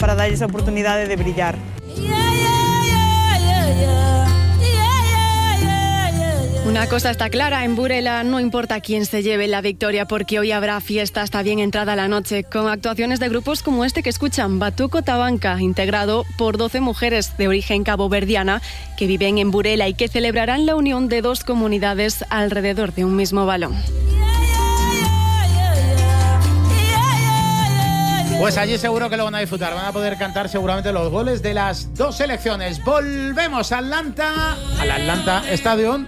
para darlles a oportunidade de brillar. Una cosa está clara, en Burela no importa quién se lleve la victoria, porque hoy habrá fiesta hasta bien entrada la noche, con actuaciones de grupos como este que escuchan, Batuco Tabanca, integrado por 12 mujeres de origen caboverdiana que viven en Burela y que celebrarán la unión de dos comunidades alrededor de un mismo balón. Pues allí seguro que lo van a disfrutar, van a poder cantar seguramente los goles de las dos selecciones. Volvemos al Atlanta Stadium.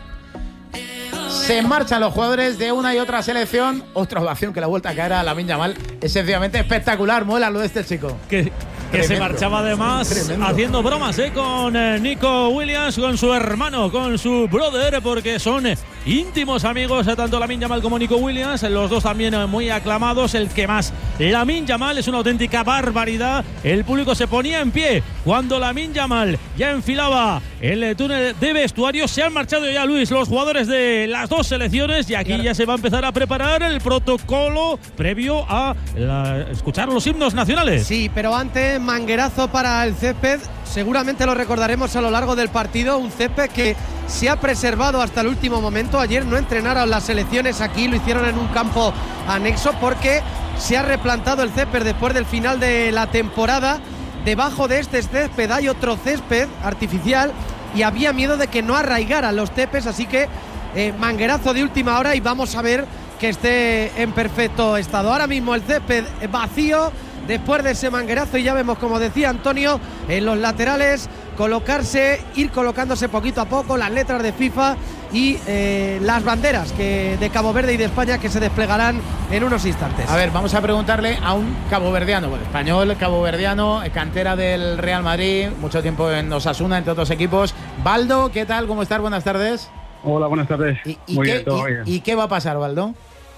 Se marchan los jugadores de una y otra selección. Otra ovación que la vuelta a caer a Lamine Yamal. Es sencillamente espectacular, mola lo de este chico. Que se marchaba además haciendo bromas con Nico Williams, con su hermano, con su brother, porque son íntimos amigos, tanto Lamine Yamal como Nico Williams, los dos también muy aclamados. El que más, Lamine Yamal, es una auténtica barbaridad. El público se ponía en pie cuando Lamine Yamal ya enfilaba el túnel de vestuario. Se han marchado ya, Luis, los jugadores de las dos selecciones, y aquí ya se va a empezar a preparar el protocolo previo a escuchar los himnos nacionales. Sí, pero antes, manguerazo para el césped. Seguramente lo recordaremos a lo largo del partido. Un césped que se ha preservado hasta el último momento. Ayer no entrenaron las selecciones aquí, lo hicieron en un campo anexo porque se ha replantado el césped después del final de la temporada. Debajo de este césped hay otro césped artificial y había miedo de que no arraigaran los céspedes, así que manguerazo de última hora y vamos a ver que esté en perfecto estado. Ahora mismo el césped vacío después de ese manguerazo, y ya vemos, como decía Antonio, en los laterales ir colocándose poquito a poco las letras de FIFA y las banderas de Cabo Verde y de España, que se desplegarán en unos instantes. A ver, vamos a preguntarle a un caboverdiano, español, caboverdiano, cantera del Real Madrid, mucho tiempo en Osasuna, entre otros equipos. Baldo, ¿qué tal? ¿Cómo estás? Buenas tardes. Hola, buenas tardes. Muy bien, todo bien. ¿Y qué va a pasar, Baldo?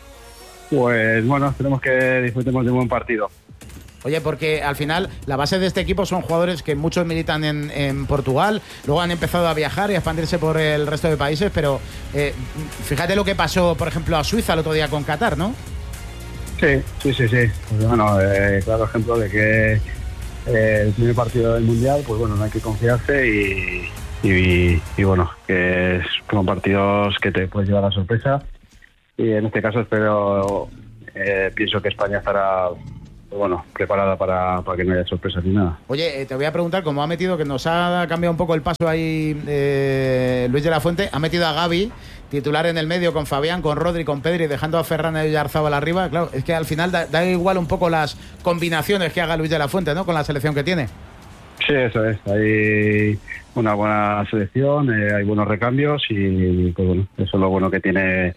Pues bueno, esperemos que disfrutemos de un buen partido. Oye, porque al final la base de este equipo son jugadores que muchos militan en Portugal, luego han empezado a viajar y a expandirse por el resto de países, pero fíjate lo que pasó, por ejemplo, a Suiza el otro día con Qatar, ¿no? Sí. Pues bueno, claro ejemplo de que el primer partido del Mundial, pues bueno, no hay que confiarse y bueno, que son partidos que te puedes llevar a sorpresa, y en este caso pienso que España estará preparada para que no haya sorpresas ni nada. Oye, te voy a preguntar, como que nos ha cambiado un poco el paso ahí Luis de la Fuente, ha metido a Gavi titular en el medio con Fabián, con Rodri, con Pedri, dejando a Ferran y Oyarzábal arriba. Claro, es que al final da igual un poco las combinaciones que haga Luis de la Fuente, ¿no?, con la selección que tiene. Sí, eso es. Hay una buena selección, hay buenos recambios y pues bueno, eso es lo bueno que tiene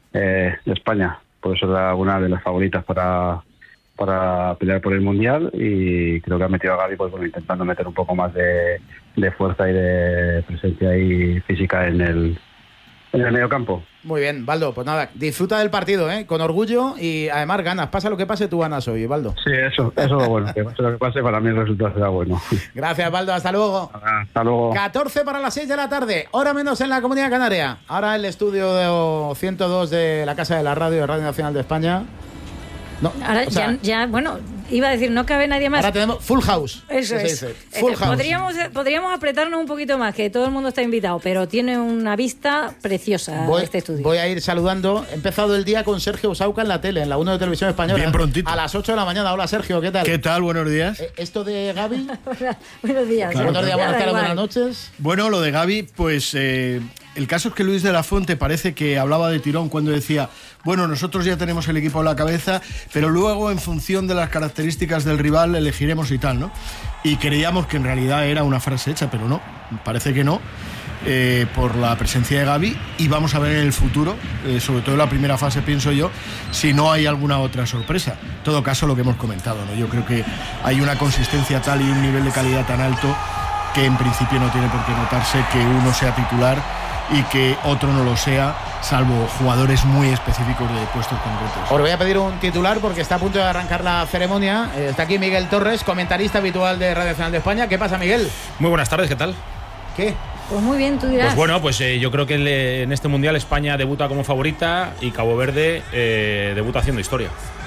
España. Por eso era una de las favoritas para pelear por el Mundial, y creo que ha metido a Gavi, pues bueno, intentando meter un poco más de fuerza y de presencia y física en el medio campo. Muy bien, Baldo, pues nada, disfruta del partido, con orgullo, y además ganas. Pasa lo que pase, tú ganas hoy, Baldo. Sí, eso es lo bueno, que pase lo que pase, para mí el resultado será bueno. Gracias, Baldo, hasta luego. Hasta luego. 14 para las 6 de la tarde, hora menos en la Comunidad Canaria. Ahora el estudio de 102 de la Casa de la Radio Nacional de España. No, ahora bueno, iba a decir, no cabe nadie más. Ahora tenemos full house. Eso es. Full house. Podríamos apretarnos un poquito más, que todo el mundo está invitado, pero tiene una vista preciosa este estudio. Voy a ir saludando. He empezado el día con Sergio Usauca en la tele, en la 1 de Televisión Española. Bien prontito. A las 8 de la mañana. Hola, Sergio, ¿qué tal? ¿Qué tal? Buenos días. ¿Esto de Gavi? Buenos días. Claro, buenos días, buenas tardes, buenas noches. Bueno, lo de Gavi, pues el caso es que Luis de la Fuente parece que hablaba de tirón cuando decía, bueno, nosotros ya tenemos el equipo a la cabeza, pero luego en función de las características del rival elegiremos y tal, ¿no? Y creíamos que en realidad era una frase hecha, pero no, parece que no, por la presencia de Gavi, y vamos a ver en el futuro, sobre todo en la primera fase, pienso yo, si no hay alguna otra sorpresa. En todo caso, lo que hemos comentado, ¿no? Yo creo que hay una consistencia tal y un nivel de calidad tan alto que en principio no tiene por qué notarse que uno sea titular y que otro no lo sea, salvo jugadores muy específicos de puestos concretos. Os voy a pedir un titular porque está a punto de arrancar la ceremonia. Está aquí Miguel Torres, comentarista habitual de Radio Nacional de España. ¿Qué pasa, Miguel? Muy buenas tardes, ¿qué tal? ¿Qué? Pues muy bien, tú dirás. Pues bueno, yo creo que en este Mundial España debuta como favorita y Cabo Verde debuta haciendo historia.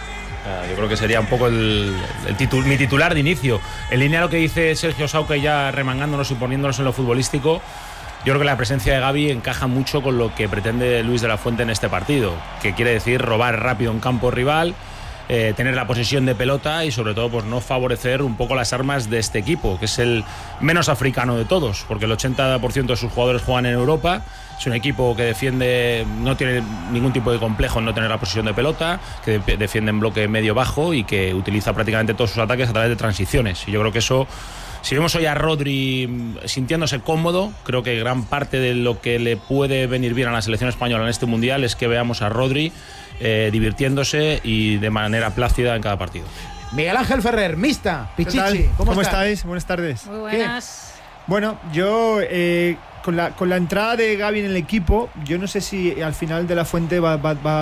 Yo creo que sería un poco mi titular de inicio. En línea a lo que dice Sergio Sauca, y ya remangándonos y poniéndonos en lo futbolístico, yo creo que la presencia de Gavi encaja mucho con lo que pretende Luis de la Fuente en este partido, que quiere decir robar rápido un campo rival, tener la posesión de pelota y sobre todo pues no favorecer un poco las armas de este equipo, que es el menos africano de todos, porque el 80% de sus jugadores juegan en Europa. Es un equipo que defiende, no tiene ningún tipo de complejo en no tener la posesión de pelota, que defiende en bloque medio-bajo y que utiliza prácticamente todos sus ataques a través de transiciones. Y yo creo que eso, si vemos hoy a Rodri sintiéndose cómodo, creo que gran parte de lo que le puede venir bien a la selección española en este Mundial es que veamos a Rodri divirtiéndose y de manera plácida en cada partido. Miguel Ángel Ferrer, Mista, Pichichi, ¿cómo estáis? Buenas tardes. Muy buenas. Bueno, yo con la entrada de Gavi en el equipo, yo no sé si al final de la Fuente va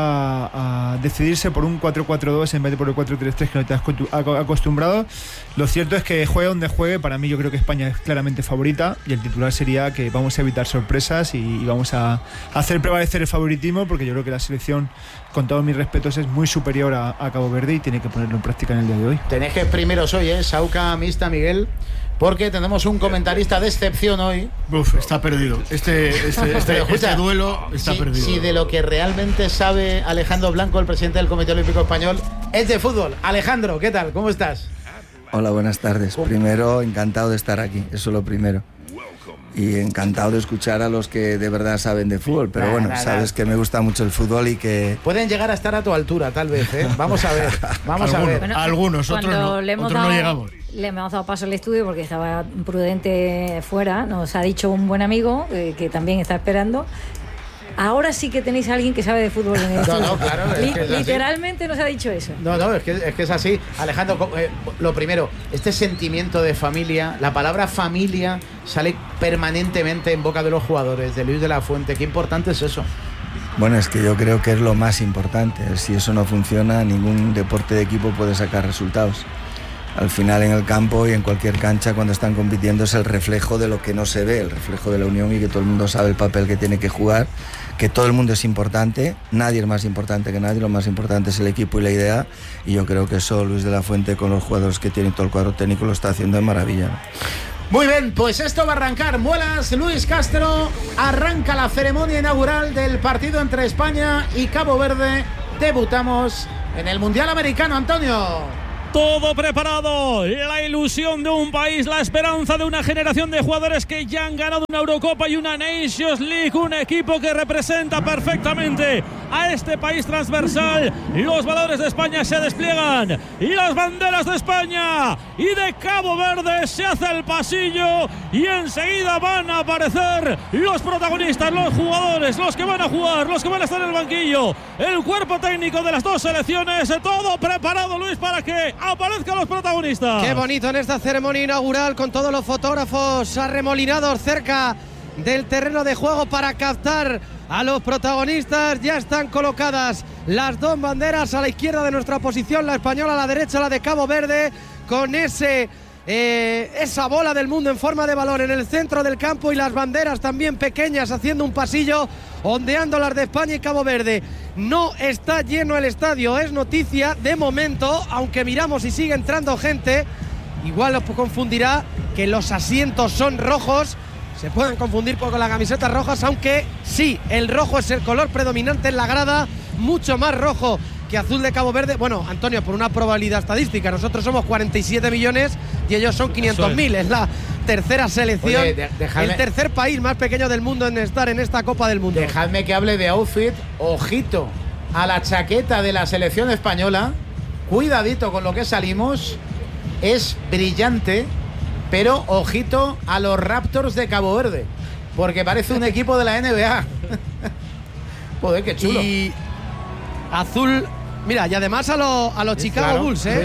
a decidirse por un 4-4-2 en vez de por el 4-3-3 que no te has acostumbrado. Lo cierto es que juegue donde juegue, para mí yo creo que España es claramente favorita y el titular sería que vamos a evitar sorpresas y vamos a hacer prevalecer el favoritismo, porque yo creo que la selección, con todos mis respetos, es muy superior a Cabo Verde y tiene que ponerlo en práctica en el día de hoy. Tenéis que exprimiros hoy, Sauca, Mista, Miguel, porque tenemos un comentarista de excepción hoy. Uf, está perdido. Este duelo está perdido. Si de lo que realmente sabe Alejandro Blanco, el presidente del Comité Olímpico Español, es de fútbol. Alejandro, ¿qué tal? ¿Cómo estás? Hola, buenas tardes. Primero, encantado de estar aquí, eso es lo primero. Y encantado de escuchar a los que de verdad saben de fútbol, pero sabes que me gusta mucho el fútbol y que... Pueden llegar a estar a tu altura, tal vez, ¿eh? Vamos a ver, vamos a ver. Bueno, algunos, otros no llegamos. Le hemos dado paso al estudio porque estaba prudente fuera. Nos ha dicho un buen amigo que también está esperando. Ahora sí que tenéis a alguien que sabe de fútbol en el estudio. No, claro. Literalmente nos ha dicho eso. No, es que es así. Alejandro, lo primero, este sentimiento de familia, la palabra familia sale permanentemente en boca de los jugadores, de Luis de la Fuente. Qué importante es eso. Bueno, es que yo creo que es lo más importante. Si eso no funciona, ningún deporte de equipo puede sacar resultados. Al final, en el campo y en cualquier cancha, cuando están compitiendo, es el reflejo de lo que no se ve, el reflejo de la unión, y que todo el mundo sabe el papel que tiene que jugar, que todo el mundo es importante, nadie es más importante que nadie, lo más importante es el equipo y la idea, y yo creo que eso Luis de la Fuente, con los jugadores que tiene, todo el cuadro técnico, lo está haciendo de maravilla. Muy bien, pues esto va a arrancar. Muelas, Luis Castro, arranca la ceremonia inaugural del partido entre España y Cabo Verde. Debutamos en el Mundial Americano, Antonio. Todo preparado, la ilusión de un país, la esperanza de una generación de jugadores que ya han ganado una Eurocopa y una Nations League, un equipo que representa perfectamente a este país transversal. Los valores de España se despliegan y las banderas de España y de Cabo Verde se hace el pasillo y enseguida van a aparecer los protagonistas, los jugadores, los que van a jugar, los que van a estar en el banquillo, el cuerpo técnico de las dos selecciones, todo preparado, Luis, para que aparezcan los protagonistas. Qué bonito en esta ceremonia inaugural, con todos los fotógrafos arremolinados cerca del terreno de juego para captar a los protagonistas. Ya están colocadas las dos banderas a la izquierda de nuestra posición, la española a la derecha, la de Cabo Verde, con esa bola del mundo en forma de balón en el centro del campo y las banderas también pequeñas haciendo un pasillo, ondeando las de España y Cabo Verde. No está lleno el estadio, es noticia de momento, aunque miramos y sigue entrando gente. Igual os confundirá que los asientos son rojos, se pueden confundir con las camisetas rojas, aunque sí, el rojo es el color predominante en la grada, mucho más rojo que azul de Cabo Verde. Bueno, Antonio, por una probabilidad estadística, nosotros somos 47 millones y ellos son 500.000, es la tercera selección. Oye, el tercer país más pequeño del mundo en estar en esta Copa del Mundo. Dejadme que hable de outfit. Ojito a la chaqueta de la selección española, cuidadito con lo que salimos, es brillante, pero ojito a los Raptors de Cabo Verde, porque parece un equipo de la NBA. Joder, qué chulo. Y azul, mira, y además a los Chicago claro. Bulls, ¿eh?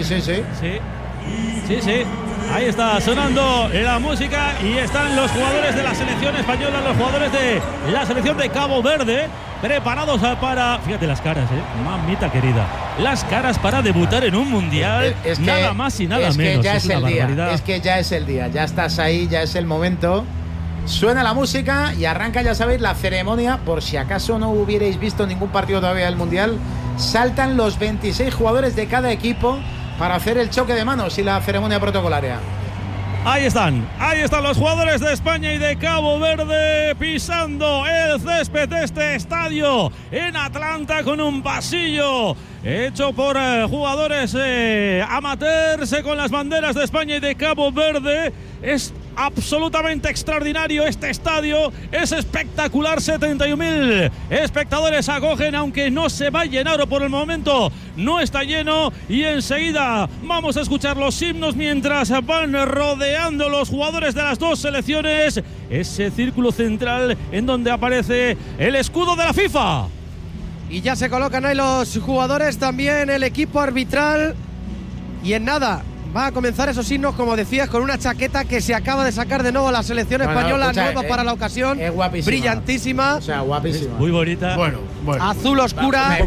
Sí. Ahí está sonando la música y están los jugadores de la selección española, los jugadores de la selección de Cabo Verde, preparados para... Fíjate las caras, mamita querida. Las caras para debutar en un mundial, es que, nada más y nada menos. Es que ya es el día, es que ya es el día, ya estás ahí, ya es el momento. Suena la música y arranca, ya sabéis, la ceremonia. Por si acaso no hubierais visto ningún partido todavía del mundial, saltan los 26 jugadores de cada equipo para hacer el choque de manos y la ceremonia protocolaria. Ahí están los jugadores de España y de Cabo Verde pisando el césped de este estadio en Atlanta con un pasillo hecho por jugadores amateurs con las banderas de España y de Cabo Verde. Es absolutamente extraordinario este estadio, es espectacular. 71.000 espectadores acogen, aunque no se va a llenar o por el momento no está lleno, y enseguida vamos a escuchar los himnos mientras van rodeando los jugadores de las dos selecciones ese círculo central en donde aparece el escudo de la FIFA. Y ya se colocan ahí los jugadores, también el equipo arbitral, y en nada va a comenzar esos himnos, como decías, con una chaqueta que se acaba de sacar de nuevo la selección española, nueva para la ocasión. Es guapísima. Brillantísima. O sea, guapísima. Muy bonita. Bueno. Azul oscura.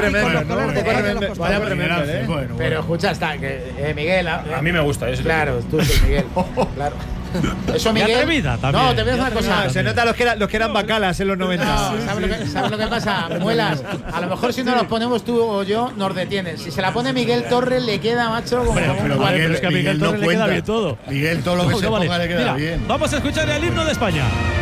Pero escucha, está que Miguel. A mí me gusta eso. Claro, tú sí, Miguel. Claro. Eso, Miguel. Atrevida también. No, te voy a decir una cosa. Se nota los que eran bacalas en los 90. No, ¿sabes lo que pasa? Muelas. A lo mejor si no los ponemos tú o yo, nos detienen. Si se la pone Miguel Torres, le queda, macho, como. Pero es que a Miguel Torres le queda bien todo. Miguel, todo lo que se ponga le queda bien. Vamos a escuchar el himno de España.